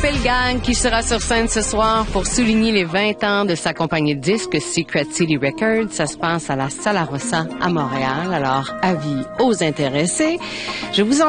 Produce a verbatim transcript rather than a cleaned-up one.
Phil Gang qui sera sur scène ce soir pour souligner les vingt ans de sa compagnie de disques Secret City Records. Ça se passe à la Sala Rossa à Montréal. Alors, avis aux intéressés. Je vous en